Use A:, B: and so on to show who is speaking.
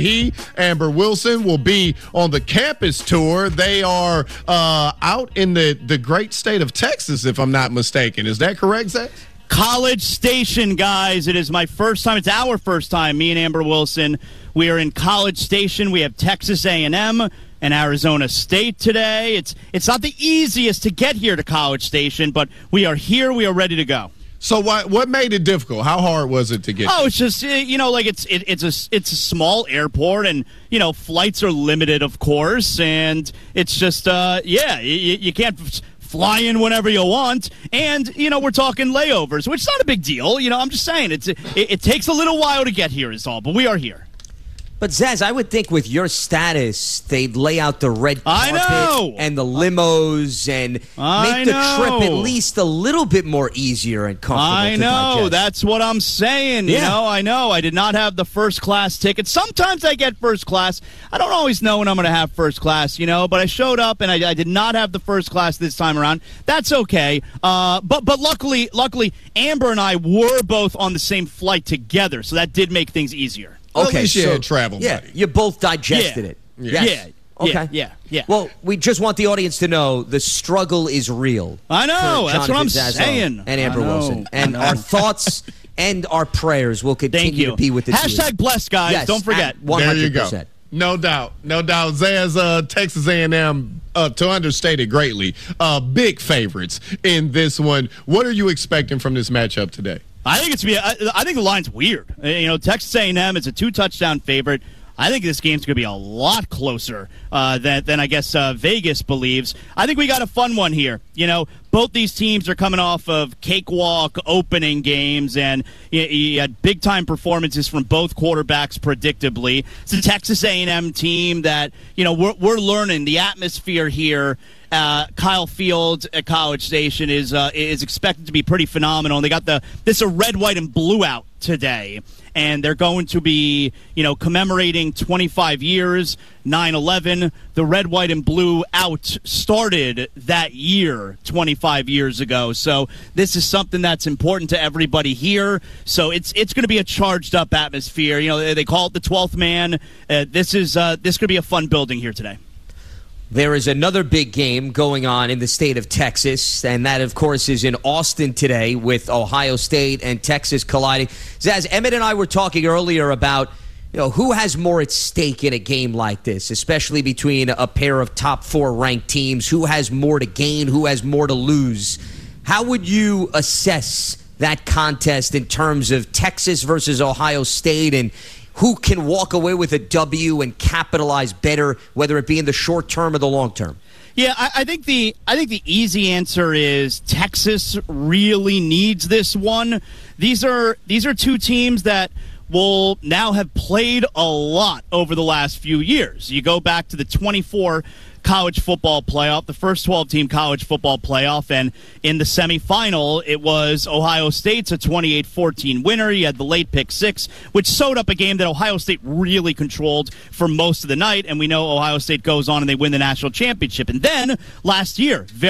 A: He, Amber Wilson, will be on the campus tour. They are out in the great state of Texas, if I'm not mistaken. Is that correct, Zach?
B: College Station, guys. It is my first time. It's our first time, me and Amber Wilson. We are in College Station. We have Texas A&M and Arizona State today. It's not the easiest to get here to College Station, but we are here. We are ready to go.
A: So what made it difficult? How hard was it to get?
B: Oh, it's just it's a small airport, and flights are limited, of course, and it's just you can't fly in whenever you want, and we're talking layovers, which is not a big deal. I'm just saying it takes a little while to get here, is all, but we are here.
C: But, Zaz, I would think with your status, they'd lay out the red carpet and the limos and make the trip at least a little bit more easier and comfortable
B: I know.
C: digest.
B: That's what I'm saying. I know. I did not have the first-class ticket. Sometimes I get first class. I don't always know when I'm going to have first class, but I showed up, and I did not have the first class this time around. That's okay. But luckily, Amber and I were both on the same flight together, so that did make things easier.
A: Well, at least you had travel, buddy.
C: You both digested it.
B: Yes.
C: Okay.
B: Yeah.
C: Well, we just want the audience to know the struggle is real.
B: I know. That's what I'm
C: Zazo
B: saying.
C: And Amber Wilson. And our thoughts and our prayers will continue to be with the
B: Hashtag blessed, guys.
C: Yes,
B: don't forget.
C: 100%.
A: There you go. No doubt. Zaz, Texas A&M, to understate it greatly, big favorites in this one. What are you expecting from this matchup today?
B: I think the line's weird. Texas A&M is a 2-touchdown favorite. I think this game's going to be a lot closer than I guess Vegas believes. I think we got a fun one here. Both these teams are coming off of cakewalk opening games, and you had big-time performances from both quarterbacks predictably. It's a Texas A&M team that, we're learning the atmosphere here. Kyle Field at College Station is expected to be pretty phenomenal. And they got this red, white, and blue out today, and they're going to be commemorating 25 years, 9/11. The red, white, and blue out started that year 25 years ago. So this is something that's important to everybody here. So it's going to be a charged up atmosphere. They call it the 12th man. This could be a fun building here today.
C: There is another big game going on in the state of Texas, and that, of course, is in Austin today with Ohio State and Texas colliding. Zaz, Emmett and I were talking earlier about who has more at stake in a game like this, especially between a pair of top 4 ranked teams. Who has more to gain? Who has more to lose? How would you assess that contest in terms of Texas versus Ohio State, and who can walk away with a W and capitalize better, whether it be in the short term or the long term?
B: Yeah, I think the easy answer is Texas really needs this one. These are two teams that will now have played a lot over the last few years. You go back to the 24 college football playoff, the first 12-team college football playoff, and in the semifinal, it was Ohio State's a 28-14 winner. You had the late pick 6, which sewed up a game that Ohio State really controlled for most of the night, and we know Ohio State goes on and they win the national championship. And then last year,